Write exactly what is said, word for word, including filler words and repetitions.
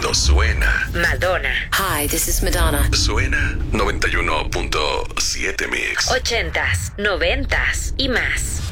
cuando suena. Madonna. Hi, this is Madonna. Suena noventa y uno punto siete Mix. Ochentas, noventas y más.